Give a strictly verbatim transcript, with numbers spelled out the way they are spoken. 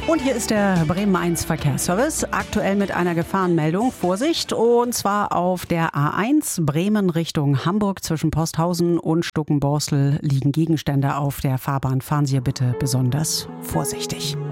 Und hier ist der Bremen eins Verkehrsservice, aktuell mit einer Gefahrenmeldung. Vorsicht, und zwar auf der A eins Bremen Richtung Hamburg zwischen Posthausen und Stuckenborstel liegen Gegenstände auf der Fahrbahn. Fahren Sie bitte besonders vorsichtig.